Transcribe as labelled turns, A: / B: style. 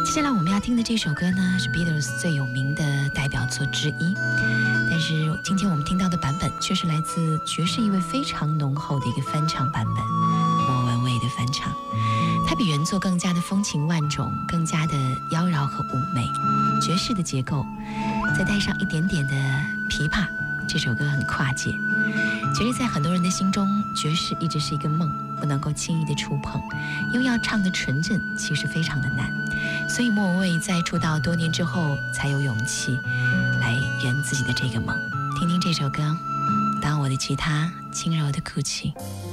A: 接下来我们要听的这首歌呢，是 Beatles 最有名的代表作之一，但是今天我们听到的版本却是来自爵士意味非常浓厚的一个翻唱版本，莫文蔚的翻唱。它比原作更加的风情万种，更加的妖娆和妩媚，爵士的结构再带上一点点的琵琶，这首歌很跨界。其实在很多人的心中，爵士一直是一个梦，不能够轻易的触碰，因为要唱的纯正其实非常的难，所以莫文蔚在出道多年之后才有勇气来圆自己的这个梦。听听这首歌，当我的吉他轻柔的哭泣。